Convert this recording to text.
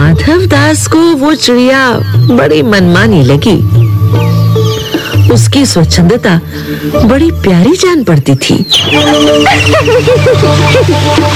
माधव दास को वो चिड़िया बड़ी मनमानी लगी। उसकी स्वच्छंदता बड़ी प्यारी जान पड़ती थी।